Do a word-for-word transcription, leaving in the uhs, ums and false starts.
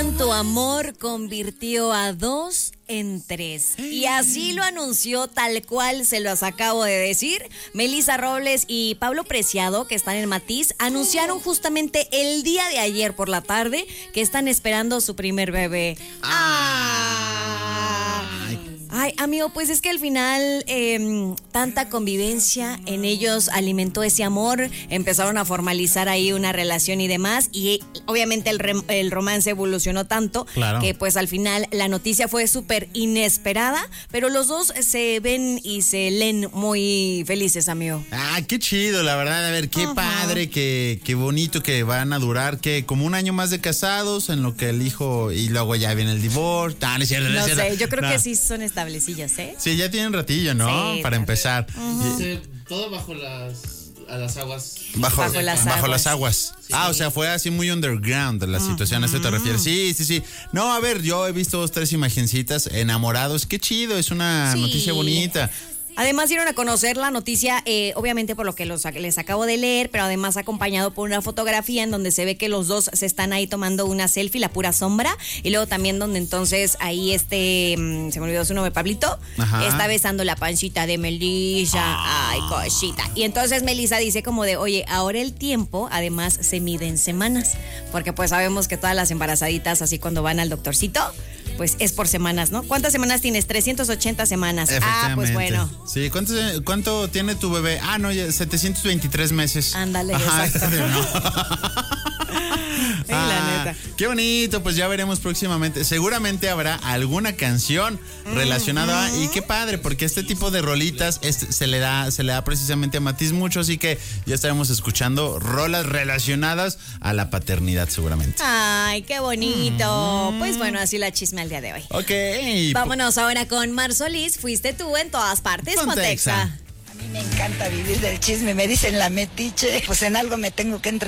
Tanto amor convirtió a dos en tres. Y así lo anunció tal cual se los acabo de decir. Melissa Robles y Pablo Preciado, que están en Matiz, anunciaron justamente el día de ayer por la tarde que están esperando su primer bebé. ¡Ah! Ay, amigo, pues es que al final eh, tanta convivencia en ellos alimentó ese amor, empezaron a formalizar ahí una relación y demás, y obviamente el, rem- el romance evolucionó tanto, claro, que pues al final la noticia fue súper inesperada, pero los dos se ven y se leen muy felices, amigo. Ah, qué chido, la verdad, a ver, qué uh-huh. padre, qué, qué bonito que van a durar, que como un año más de casados, en lo que el hijo, y luego ya viene el divorcio. Ah, no es cierto, no, no es cierto. sé, yo creo no. que sí son estables. ¿eh? Sí, ya tienen ratillo, ¿no? Sí, para empezar. Uh-huh. Sí, todo bajo las, a las aguas. Bajo, bajo, las, bajo aguas. las aguas. Sí. Ah, o sea, fue así muy underground la uh-huh. situación, ¿a eso te refieres? Sí, sí, sí. No, a ver, yo he visto dos, tres imagencitas, enamorados. Qué chido, es una sí. noticia bonita. Además dieron a conocer la noticia, eh, obviamente por lo que los, les acabo de leer, pero además acompañado por una fotografía en donde se ve que los dos se están ahí tomando una selfie, la pura sombra, y luego también donde entonces ahí este, mmm, se me olvidó su nombre, Pablito, Ajá. está besando la pancita de Melissa, ah. ay, cosita. Y entonces Melissa dice como de, oye, ahora el tiempo además se mide en semanas, porque pues sabemos que todas las embarazaditas así cuando van al doctorcito, pues es por semanas, ¿no? ¿Cuántas semanas tienes? trescientas ochenta semanas. Ah, pues bueno. Sí, ¿cuánto, cuánto tiene tu bebé? Ah, no, ya setecientos veintitrés meses. Ándale, exacto. No. Ay, la neta. Qué bonito, pues ya veremos próximamente. Seguramente habrá alguna canción relacionada mm-hmm. y qué padre, porque este tipo de rolitas este, se le da se le da precisamente a Matiz mucho, así que ya estaremos escuchando rolas relacionadas a la paternidad seguramente. Ay, qué bonito. Mm. Pues bueno, así la chisme al día de hoy. Ok. Vámonos ahora con Mar Solís. Fuiste tú en todas partes, Pontexa. A mí me encanta vivir del chisme, me dicen la metiche, pues en algo me tengo que entregar.